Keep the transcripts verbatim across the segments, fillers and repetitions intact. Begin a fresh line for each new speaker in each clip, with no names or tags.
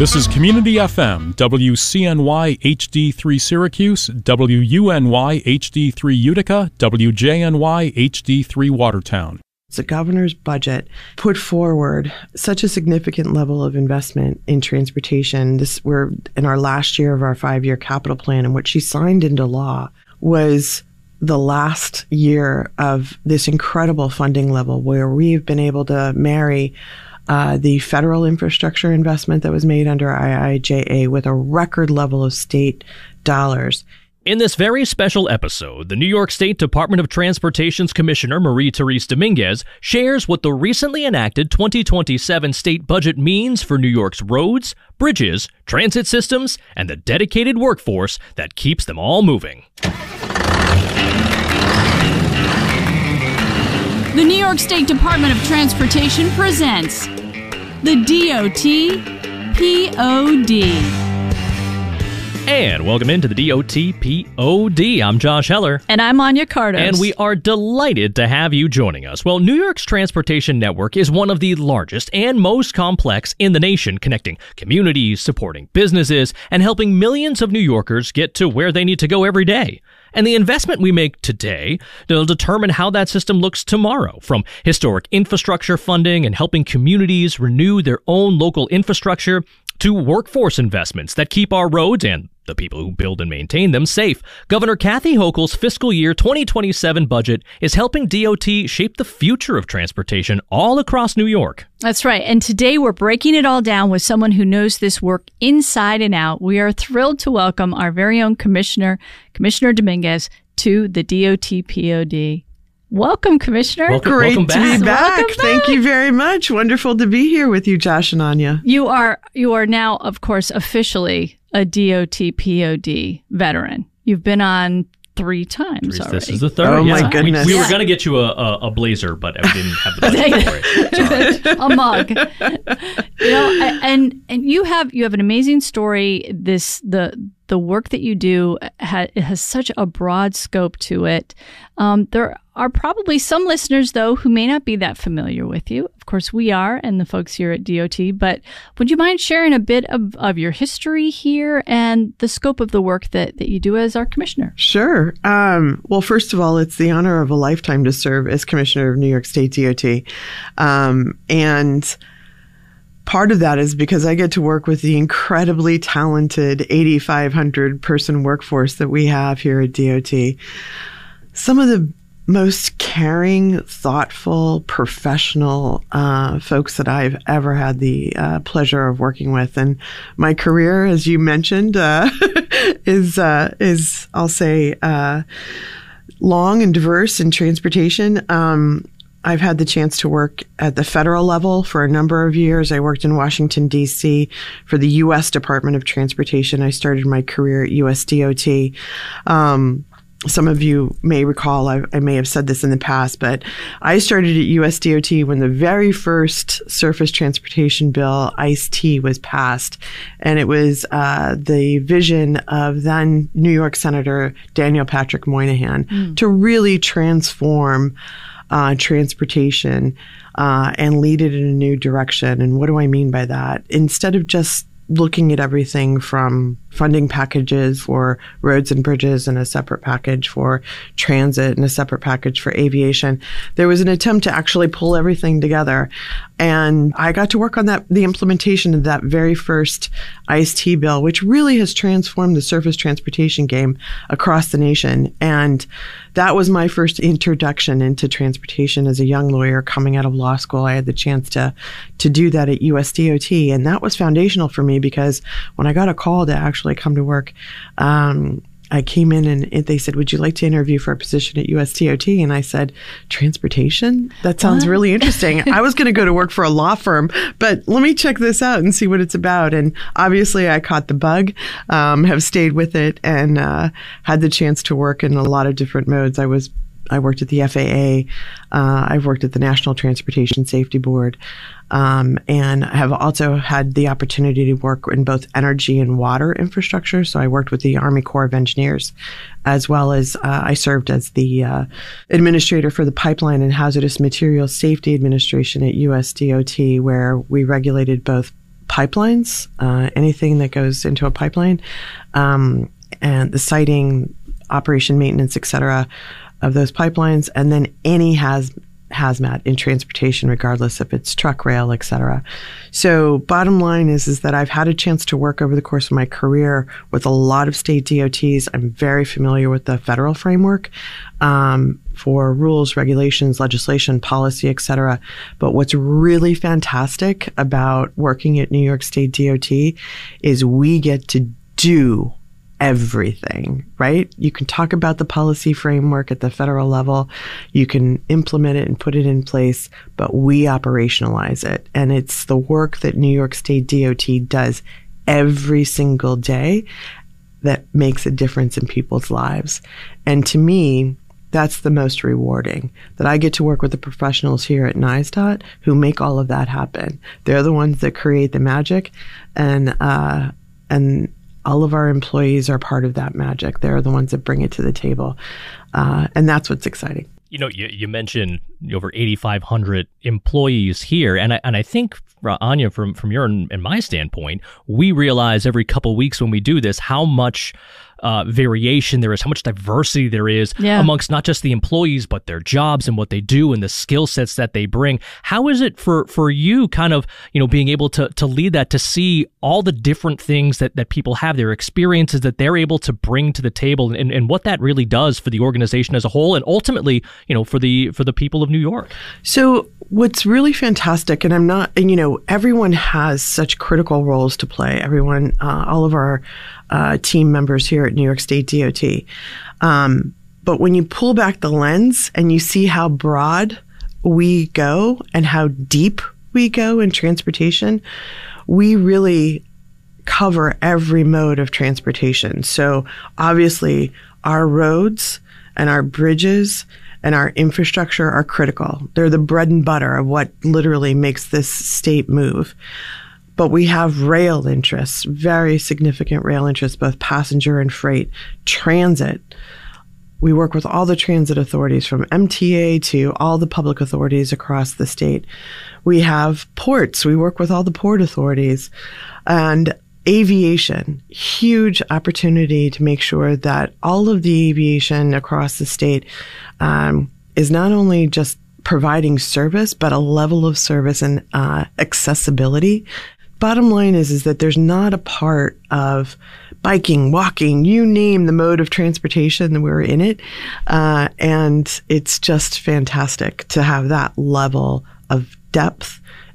This is Community F M, W C N Y H D three Syracuse, W U N Y H D three Utica, W J N Y H D three Watertown.
The governor's budget put forward such a significant level of investment in transportation. This we're in our last year of our five-year capital plan, and what she signed into law was the last year of this incredible funding level where we've been able to marry Uh, the federal infrastructure investment that was made under I I J A with a record level of state dollars.
In this very special episode, the New York State Department of Transportation's Commissioner Marie-Therese Dominguez shares what the recently enacted twenty twenty-seven state budget means for New York's roads, bridges, transit systems, and the dedicated workforce that keeps them all moving.
The New York State Department of Transportation presents the D O T P O D.
And welcome into the D O T P O D. I'm Josh Heller.
And I'm Anya Cardos.
And we are delighted to have you joining us. Well, New York's transportation network is one of the largest and most complex in the nation, connecting communities, supporting businesses, and helping millions of New Yorkers get to where they need to go every day. And the investment we make today will determine how that system looks tomorrow, from historic infrastructure funding and helping communities renew their own local infrastructure to workforce investments that keep our roads and the people who build and maintain them safe. Governor Kathy Hochul's fiscal year twenty twenty-seven budget is helping D O T shape the future of transportation all across New York.
That's right. And today we're breaking it all down with someone who knows this work inside and out. We are thrilled to welcome our very own Commissioner, Commissioner Dominguez, to the D O T P O D. Welcome, Commissioner.
Welcome,
Great
welcome
to
back.
be back.
Welcome back.
Thank you very much. Wonderful to be here with you, Josh and Anya.
You are you are now, of course, officially a D O T P O D veteran. You've been on three times already.
This is the third.
Oh,
yeah.
my goodness.
We, we
Yeah.
were going to get you a, a, a blazer, but we didn't have the budget for it. It's all right.
A mug. You know, and and you have you have an amazing story. This the the work that you do ha, it has such a broad scope to it. Um, there are probably some listeners, though, who may not be that familiar with you. Of course, we are, and the folks here at D O T. But would you mind sharing a bit of, of your history here and the scope of the work that, that you do as our commissioner?
Sure. Um, well, first of all, it's the honor of a lifetime to serve as Commissioner of New York State D O T. Um, and part of that is because I get to work with the incredibly talented eighty-five hundred person workforce that we have here at D O T. Some of the most caring, thoughtful, professional uh, folks that I've ever had the uh, pleasure of working with. And my career, as you mentioned, uh, is, uh, is I'll say, uh, long and diverse in transportation. Um, I've had the chance to work at the federal level for a number of years. I worked in Washington, D C for the U S Department of Transportation. I started my career at U S D O T. Um, Some of you may recall, I, I may have said this in the past, but I started at U S D O T when the very first surface transportation bill, ICE-T, was passed. And it was uh, the vision of then New York Senator Daniel Patrick Moynihan mm. to really transform uh, transportation uh, and lead it in a new direction. And what do I mean by that? Instead of just looking at everything from funding packages for roads and bridges and a separate package for transit and a separate package for aviation, there was an attempt to actually pull everything together. And I got to work on that, the implementation of that very first ICE-T bill, which really has transformed the surface transportation game across the nation. And that was my first introduction into transportation as a young lawyer coming out of law school. I had the chance to, to do that at U S D O T. And that was foundational for me because when I got a call to actually come to work, um, I came in and they said, would you like to interview for a position at U S D O T? And I said, transportation? That sounds
What?
really interesting. I was going to go to work for a law firm, but let me check this out and see what it's about. And obviously I caught the bug, um, have stayed with it and uh, had the chance to work in a lot of different modes. I was I worked at the F A A. Uh, I've worked at the National Transportation Safety Board. Um, and I have also had the opportunity to work in both energy and water infrastructure. So I worked with the Army Corps of Engineers, as well as uh, I served as the uh, administrator for the Pipeline and Hazardous Materials Safety Administration at U S D O T, where we regulated both pipelines, uh, anything that goes into a pipeline, um, and the siting, operation, maintenance, et cetera, of those pipelines, and then any has hazmat in transportation, regardless if it's truck, rail, et cetera. So bottom line is, is that I've had a chance to work over the course of my career with a lot of state D O Ts. I'm very familiar with the federal framework um, for rules, regulations, legislation, policy, et cetera. But what's really fantastic about working at New York State D O T is we get to do everything, right? You can talk about the policy framework at the federal level. You can implement it and put it in place, but we operationalize it. And it's the work that New York State D O T does every single day that makes a difference in people's lives. And to me, that's the most rewarding, that I get to work with the professionals here at NYSDOT who make all of that happen. They're the ones that create the magic, and, uh, and, all of our employees are part of that magic. They're the ones that bring it to the table. Uh, and that's what's exciting.
You know, you, you mentioned over eighty-five hundred employees here. And I, and I think, uh, Anya, from, from your and my standpoint, we realize every couple of weeks when we do this how much uh, variation there is, how much diversity there is yeah. amongst not just the employees, but their jobs and what they do and the skill sets that they bring. How is it for, for you kind of, you know, being able to, to lead that, to see all the different things that, that people have, their experiences that they're able to bring to the table, and, and what that really does for the organization as a whole, and ultimately, you know, for the, for the people of New York?
So what's really fantastic, and I'm not, and you know, everyone has such critical roles to play. Everyone, uh, all of our uh, team members here at New York State D O T. Um, but when you pull back the lens and you see how broad we go and how deep we go in transportation, we really cover every mode of transportation. So obviously our roads and our bridges and our infrastructure are critical. They're the bread and butter of what literally makes this state move. But we have rail interests, very significant rail interests, both passenger and freight, transit. We work with all the transit authorities from M T A to all the public authorities across the state. We have ports. We work with all the port authorities. And aviation, huge opportunity to make sure that all of the aviation across the state um, is not only just providing service, but a level of service and uh, accessibility. Bottom line is, is that there's not a part of biking, walking, you name the mode of transportation that we're in it. Uh, and it's just fantastic to have that level of depth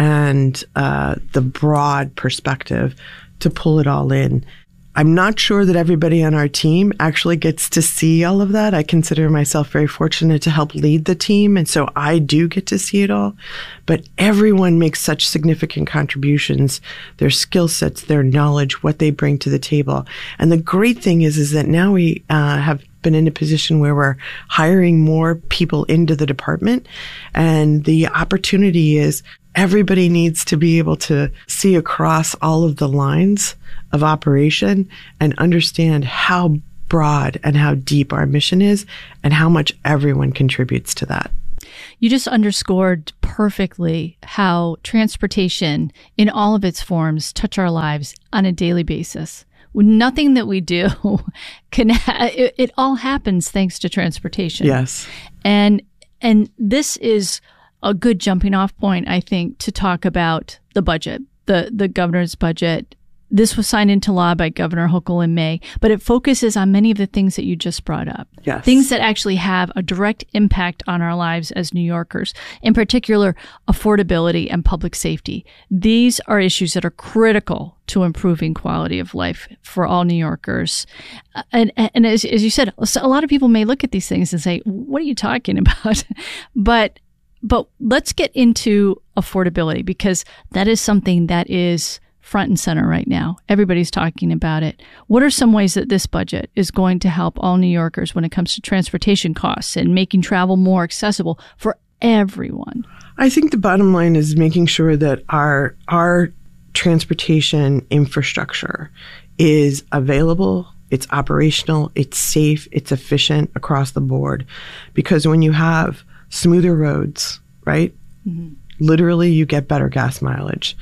and uh, the broad perspective to pull it all in. I'm not sure that everybody on our team actually gets to see all of that. I consider myself very fortunate to help lead the team, and so I do get to see it all. But everyone makes such significant contributions, their skill sets, their knowledge, what they bring to the table. And the great thing is, is that now we uh, have been in a position where we're hiring more people into the department, and the opportunity is everybody needs to be able to see across all of the lines of operation and understand how broad and how deep our mission is and how much everyone contributes to that.
You just underscored perfectly how transportation in all of its forms touch our lives on a daily basis. Nothing that we do can, ha- it, it all happens thanks to transportation.
Yes.
And, and this is a good jumping off point, I think, to talk about the budget, the, the governor's budget. This was signed into law by Governor Hochul in May, but it focuses on many of the things that you just brought up.
Yes.
Things that actually have a direct impact on our lives as New Yorkers, in particular, affordability and public safety. These are issues that are critical to improving quality of life for all New Yorkers. And, and as, as you said, a lot of people may look at these things and say, what are you talking about? but But let's get into affordability, because that is something that is front and center right now. Everybody's talking about it. What are some ways that this budget is going to help all New Yorkers when it comes to transportation costs and making travel more accessible for everyone?
I think the bottom line is making sure that our our transportation infrastructure is available, it's operational, it's safe, it's efficient across the board. Because when you have smoother roads, right? Mm-hmm. Literally, you get better gas mileage.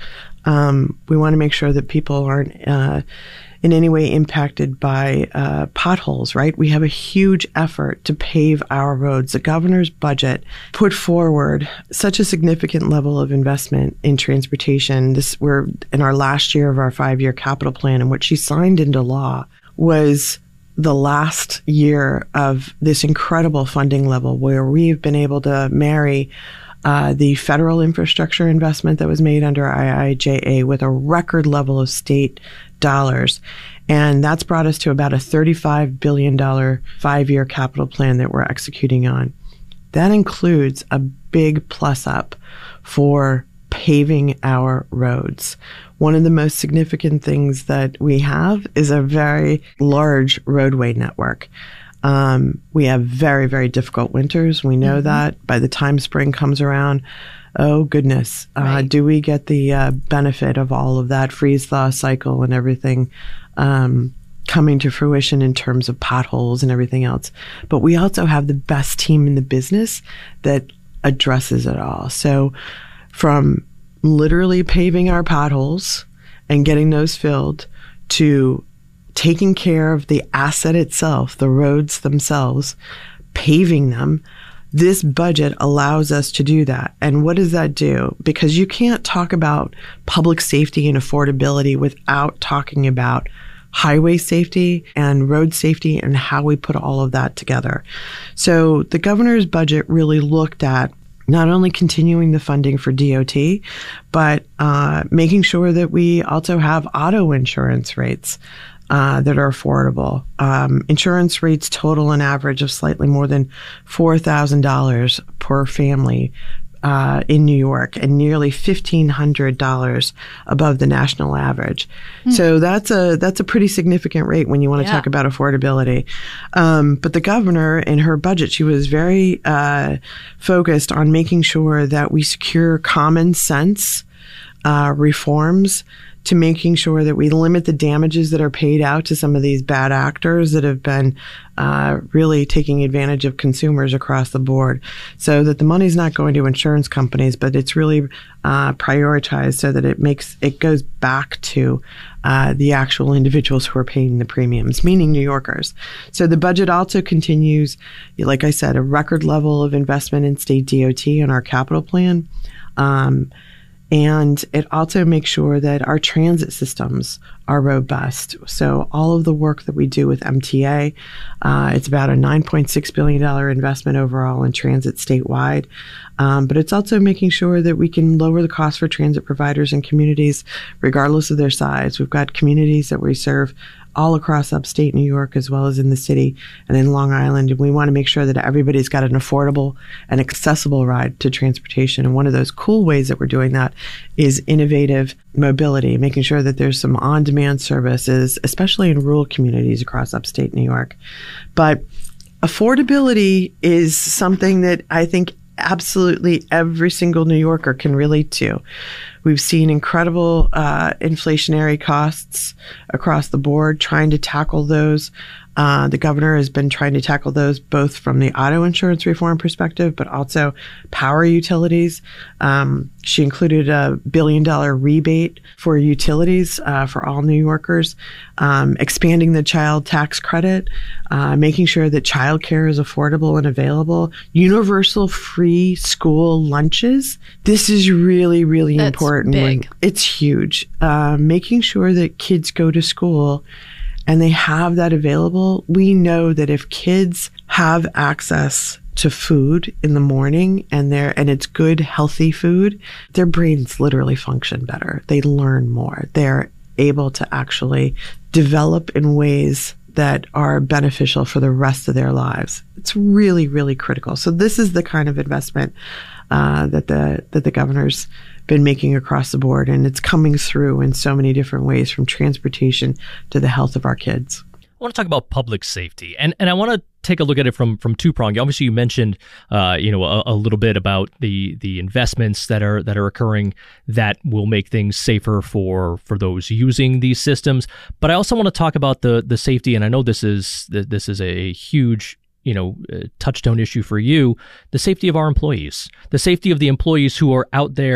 Um, we want to make sure that people aren't uh, in any way impacted by uh, potholes, right? We have a huge effort to pave our roads. The governor's budget put forward such a significant level of investment in transportation. This we're in our last year of our five-year capital plan, and what she signed into law was the last year of this incredible funding level where we've been able to marry uh, the federal infrastructure investment that was made under I I J A with a record level of state dollars. And that's brought us to about a thirty-five billion dollars five-year capital plan that we're executing on. That includes a big plus up for paving our roads. One of the most significant things that we have is a very large roadway network. Um, we have very, very difficult winters. We know mm-hmm. that. By the time spring comes around, oh goodness, uh, right. do we get the uh, benefit of all of that freeze-thaw cycle and everything um, coming to fruition in terms of potholes and everything else. But we also have the best team in the business that addresses it all. So from literally paving our potholes and getting those filled to taking care of the asset itself, the roads themselves, paving them, this budget allows us to do that. And what does that do? Because you can't talk about public safety and affordability without talking about highway safety and road safety and how we put all of that together. So the governor's budget really looked at not only continuing the funding for D O T, but uh, making sure that we also have auto insurance rates uh, that are affordable. Um, insurance rates total an average of slightly more than four thousand dollars per family uh, in New York, and nearly fifteen hundred dollars above the national average. Hmm. So that's a that's a pretty significant rate when you want to yeah. talk about affordability. Um, but the governor, in her budget, she was very uh, focused on making sure that we secure common sense uh, reforms to making sure that we limit the damages that are paid out to some of these bad actors that have been uh, really taking advantage of consumers across the board, so that the money's not going to insurance companies, but it's really uh, prioritized so that it makes it goes back to uh, the actual individuals who are paying the premiums, meaning New Yorkers. So the budget also continues, like I said, a record level of investment in state D O T in our capital plan. Um, And it also makes sure that our transit systems are robust. So all of the work that we do with M T A, uh, it's about a nine point six billion dollars investment overall in transit statewide. Um, but it's also making sure that we can lower the cost for transit providers and communities, regardless of their size. We've got communities that we serve all across upstate New York, as well as in the city and in Long Island. And we want to make sure that everybody's got an affordable and accessible ride to transportation. And one of those cool ways that we're doing that is innovative mobility, making sure that there's some on-demand services, especially in rural communities across upstate New York. But affordability is something that I think absolutely every single New Yorker can relate to. We've seen incredible uh, inflationary costs across the board, trying to tackle those. Uh, the governor has been trying to tackle those both from the auto insurance reform perspective, but also power utilities. Um, she included a billion dollar rebate for utilities uh, for all New Yorkers, um, expanding the child tax credit, uh, making sure that childcare is affordable and available, universal free school lunches. This is really, really
That's
important.
Big.
When, it's huge. Uh, making sure that kids go to school and they have that available. We know that if kids have access to food in the morning and they're, and it's good, healthy food, their brains literally function better. They learn more. They're able to actually develop in ways that are beneficial for the rest of their lives. It's really, really critical. So this is the kind of investment uh, that the that the governor's been making across the board, and it's coming through in so many different ways, from transportation to the health of our kids.
I want to talk about public safety, and and I want to take a look at it from from two prong. Obviously, you mentioned uh, you know a, a little bit about the the investments that are that are occurring that will make things safer for for those using these systems. But I also want to talk about the the safety, and I know this is this is a huge you know, uh, touchstone issue for you, the safety of our employees, the safety of the employees who are out there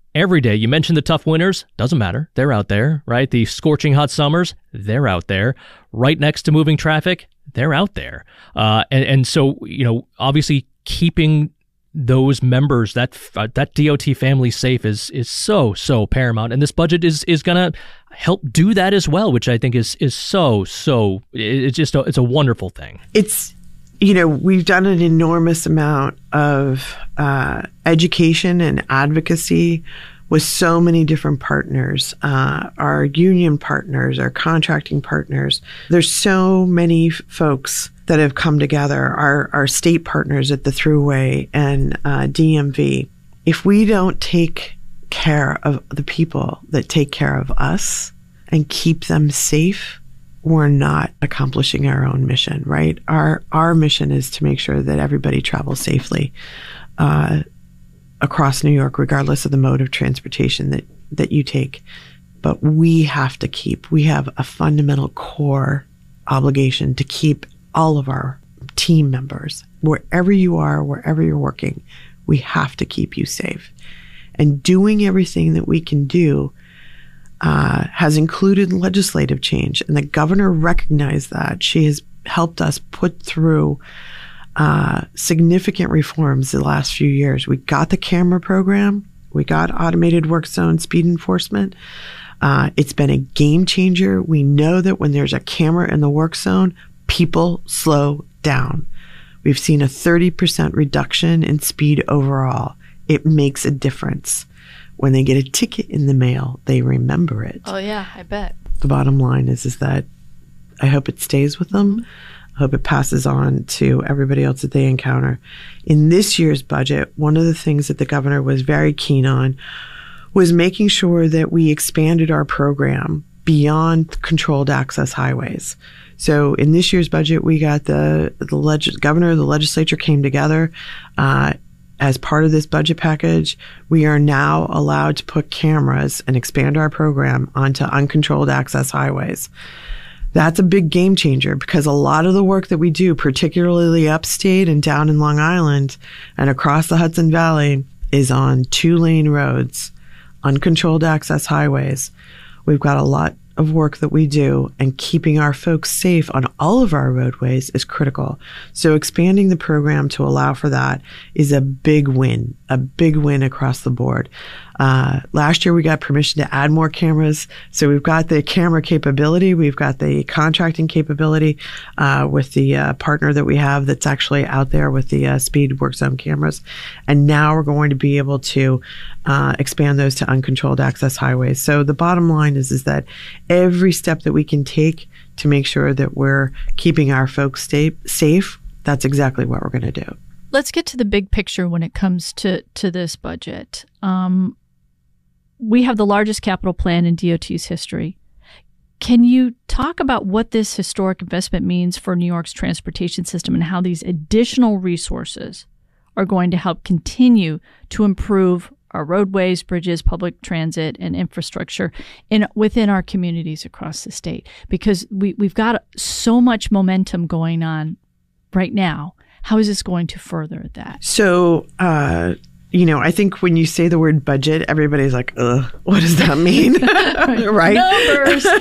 every day. You mentioned the tough winters. Doesn't matter. They're out there, right? The scorching hot summers, they're out there. Right next to moving traffic, they're out there. Uh, and, and so, you know, obviously keeping those members, that uh, that D O T family safe is is so, so paramount. And this budget is is going to help do that as well, which I think is is so, so, it's just a, it's a wonderful thing.
It's, you know, we've done an enormous amount of uh, education and advocacy with so many different partners, uh, our union partners, our contracting partners. There's so many f- folks that have come together, our, our state partners at the Thruway and uh, D M V. If we don't take care of the people that take care of us and keep them safe, we're not accomplishing our own mission, right? Our our mission is to make sure that everybody travels safely uh, across New York, regardless of the mode of transportation that, that you take. But we have to keep, we have a fundamental core obligation to keep all of our team members, wherever you are, wherever you're working, we have to keep you safe. And doing everything that we can do uh, has included legislative change. And the governor recognized that. She has helped us put through uh, significant reforms the last few years. We got the camera program. We got automated work zone speed enforcement. Uh, it's been a game changer. We know that when there's a camera in the work zone, people slow down. We've seen a thirty percent reduction in speed overall. It makes a difference. When they get a ticket in the mail, they remember it.
Oh, yeah, I bet.
The bottom line is, is that I hope it stays with them. I hope it passes on to everybody else that they encounter. In this year's budget, one of the things that the governor was very keen on was making sure that we expanded our program beyond controlled access highways. So in this year's budget, we got the, the leg- governor, the legislature came together. Uh, as part of this budget package, we are now allowed to put cameras and expand our program onto uncontrolled access highways. That's a big game changer because a lot of the work that we do, particularly upstate and down in Long Island and across the Hudson Valley, is on two-lane roads, uncontrolled access highways. We've got a lot of work that we do, and keeping our folks safe on all of our roadways is critical. So expanding the program to allow for that is a big win, a big win across the board. Uh, last year, we got permission to add more cameras. So we've got the camera capability. We've got the contracting capability uh, with the uh, partner that we have that's actually out there with the uh, speed work zone cameras. And now we're going to be able to uh, expand those to uncontrolled access highways. So the bottom line is, is that every step that we can take to make sure that we're keeping our folks stay safe, that's exactly what we're going to do.
Let's get to the big picture when it comes to, to this budget. Um, we have the largest capital plan in D O T's history. Can you talk about what this historic investment means for New York's transportation system and how these additional resources are going to help continue to improve our roadways, bridges, public transit, and infrastructure in within our communities across the state? Because we, we've got so much momentum going on right now. How is this going to further that?
So, uh, you know, I think when you say the word budget, everybody's like, ugh, what does that mean? Right?
Numbers.